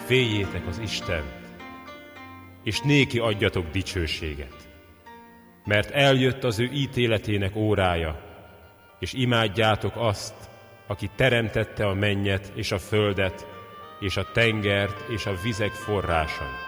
féljétek az Istent, és néki adjatok dicsőséget. Mert eljött az ő ítéletének órája, és imádjátok azt, aki teremtette a mennyet és a földet, és a tengert és a vizek forrásait.